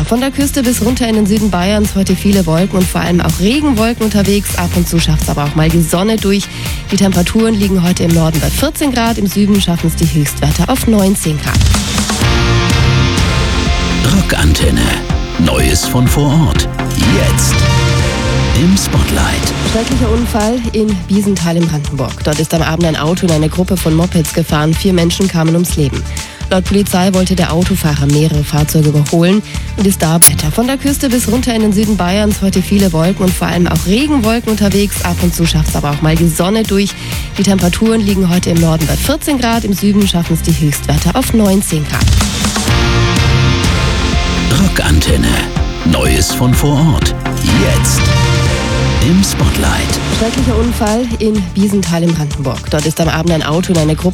Wetter. Von der Küste bis runter in den Süden Bayerns heute viele Wolken und vor allem auch Regenwolken unterwegs. Ab und zu schafft es aber auch mal die Sonne durch. Die Temperaturen liegen heute im Norden bei 14 Grad, im Süden schaffen es die Höchstwerte auf 19 Grad. Rockantenne. Neues von vor Ort. Jetzt im Spotlight. Schrecklicher Unfall in Biesenthal in Brandenburg. Dort ist am Abend ein Auto in eine Gruppe von Mopeds gefahren. 4 Menschen kamen ums Leben. Laut Polizei wollte der Autofahrer mehrere Fahrzeuge überholen und ist da Wetter. Von der Küste bis runter in den Süden Bayerns heute viele Wolken und vor allem auch Regenwolken unterwegs. Ab und zu schafft es aber auch mal die Sonne durch. Die Temperaturen liegen heute im Norden bei 14 Grad, im Süden schaffen es die Höchstwerte auf 19 Grad. Rockantenne. Neues von vor Ort. Jetzt im Spotlight. Schrecklicher Unfall in Biesenthal in Brandenburg. Dort ist am Abend ein Auto in eine Gruppe